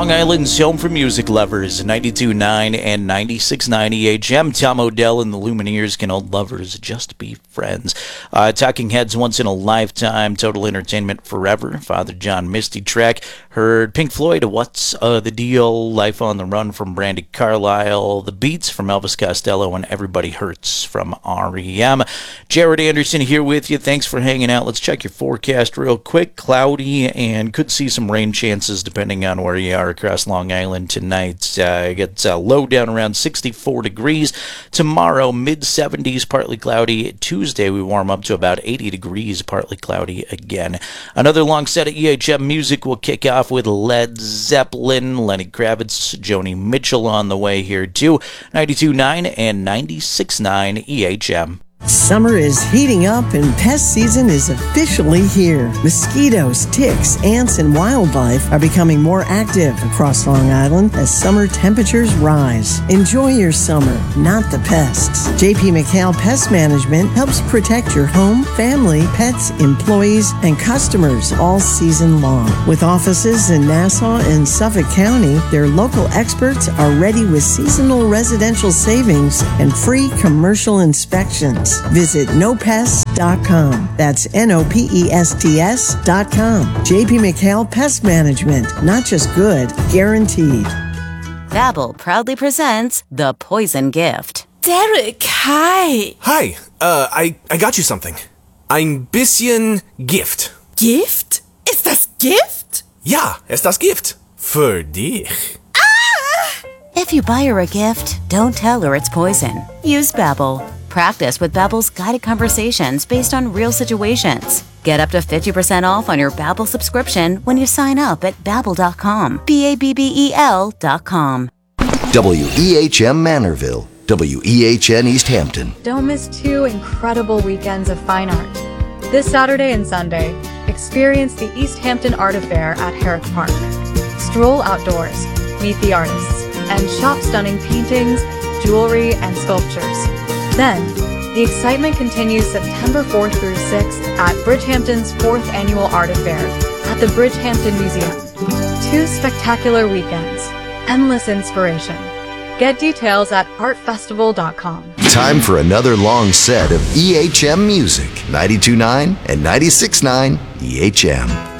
Long Island's home for music lovers, 92.9 and 96.9 EHM. Tom O'Dell and the Lumineers. Can old lovers just be friends? Talking Heads, Once in a Lifetime, Total Entertainment Forever, Father John Misty track. Heard Pink Floyd, What's the Deal, Life on the Run from Brandi Carlile, The Beats from Elvis Costello, and Everybody Hurts from REM. Jared Anderson here with you. Thanks for hanging out. Let's check your forecast real quick. Cloudy and could see some rain chances depending on where you are across Long Island tonight. It gets low down around 64 degrees. Tomorrow, mid-70s, partly cloudy. Tuesday, we warm up to about 80 degrees, partly cloudy again. Another long set of EHM music will kick off with Led Zeppelin, Lenny Kravitz, Joni Mitchell on the way here too. 92.9 and 96.9 EHM. Summer is heating up and pest season is officially here. Mosquitoes, ticks, ants, and wildlife are becoming more active across Long Island as summer temperatures rise. Enjoy your summer, not the pests. J.P. McHale Pest Management helps protect your home, family, pets, employees, and customers all season long. With offices in Nassau and Suffolk County, their local experts are ready with seasonal residential savings and free commercial inspections. Visit nopests.com. That's NOPESTS.com. J.P. McHale Pest Management. Not just good, guaranteed. Babbel proudly presents The Poison Gift. Derek, hi. Hi, I got you something. Ein bisschen Gift. Gift? Ist das Gift? Ja, ist das Gift. Für dich. If you buy her a gift, don't tell her it's poison. Use Babbel. Practice with Babbel's guided conversations based on real situations. Get up to 50% off on your Babbel subscription when you sign up at Babbel.com. Babbel.com. WEHM Manorville, WEHN East Hampton. Don't miss 2 incredible weekends of fine art. This Saturday and Sunday, experience the East Hampton Art Affair at Herrick Park. Stroll outdoors, meet the artists, and shop stunning paintings, jewelry, and sculptures. Then, the excitement continues September 4th through 6th at Bridgehampton's 4th Annual Art Affair at the Bridgehampton Museum. 2 spectacular weekends, endless inspiration. Get details at artfestival.com. Time for another long set of EHM music. 92.9 and 96.9 EHM.